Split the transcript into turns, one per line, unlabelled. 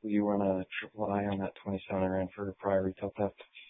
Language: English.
You run a triple I on that 27 grand for prior retail theft.